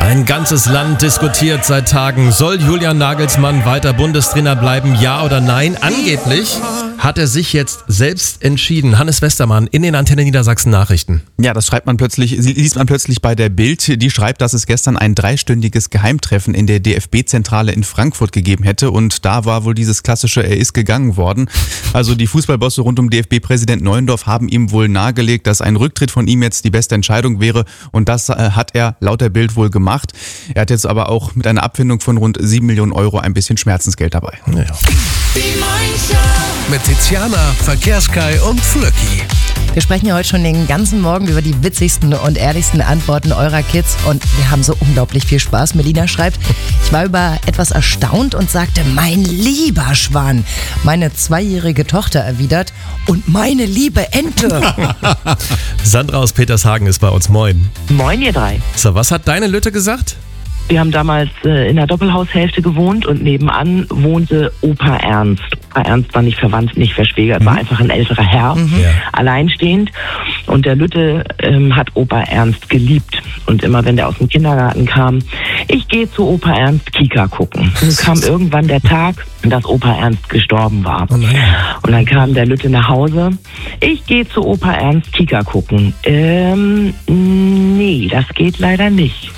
Ein ganzes Land diskutiert seit Tagen, soll Julian Nagelsmann weiter Bundestrainer bleiben, ja oder nein? Angeblich hat er sich jetzt selbst entschieden. Hannes Westermann in den Antenne Niedersachsen Nachrichten. Ja, das liest man plötzlich bei der Bild. Die schreibt, dass es gestern ein 3-stündiges Geheimtreffen in der DFB-Zentrale in Frankfurt gegeben hätte und da war wohl dieses klassische Er ist gegangen worden. Also die Fußballbosse rund um DFB-Präsident Neuendorf haben ihm wohl nahegelegt, dass ein Rücktritt von ihm jetzt die beste Entscheidung wäre und das hat er laut der Bild wohl gemacht. Er hat jetzt aber auch mit einer Abfindung von rund 7 Millionen Euro ein bisschen Schmerzensgeld dabei. Ja. Mit Tiziana, Verkehrskai und Flöcki. Wir sprechen ja heute schon den ganzen Morgen über die witzigsten und ehrlichsten Antworten eurer Kids und wir haben so unglaublich viel Spaß. Melina schreibt, ich war über etwas erstaunt und sagte, mein lieber Schwan. Meine 2-jährige Tochter erwidert, und meine liebe Ente. Sandra aus Petershagen ist bei uns. Moin. Moin, ihr drei. So, was hat deine Lütte gesagt? Wir haben damals in der Doppelhaushälfte gewohnt und nebenan wohnte Opa Ernst. Opa Ernst war nicht verwandt, nicht verschwägert, war einfach ein älterer Herr, alleinstehend. Und der Lütte hat Opa Ernst geliebt. Und immer wenn der aus dem Kindergarten kam, ich gehe zu Opa Ernst Kika gucken. Und kam irgendwann der Tag, dass Opa Ernst gestorben war. Oh nein. Und dann kam der Lütte nach Hause, ich gehe zu Opa Ernst Kika gucken. Nee, das geht leider nicht.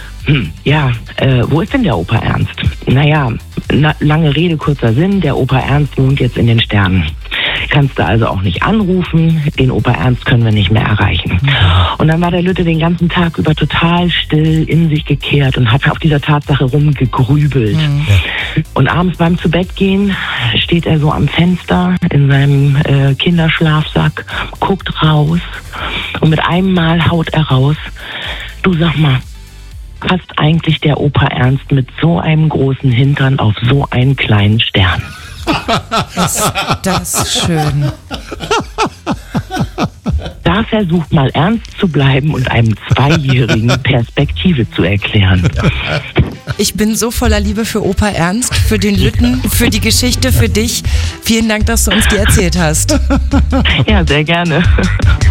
Wo ist denn der Opa Ernst? Naja, lange Rede, kurzer Sinn, der Opa Ernst wohnt jetzt in den Sternen. Kannst du also auch nicht anrufen, den Opa Ernst können wir nicht mehr erreichen. Und dann war der Lütte den ganzen Tag über total still in sich gekehrt und hat auf dieser Tatsache rumgegrübelt. Und abends beim Zubettgehen steht er so am Fenster in seinem Kinderschlafsack, guckt raus und mit einem Mal haut er raus, du sag mal, passt eigentlich der Opa Ernst mit so einem großen Hintern auf so einen kleinen Stern? Ist das schön. Da versucht mal ernst zu bleiben und einem 2-Jährigen Perspektive zu erklären. Ich bin so voller Liebe für Opa Ernst, für den Lütten, für die Geschichte, für dich. Vielen Dank, dass du uns die erzählt hast. Ja, sehr gerne.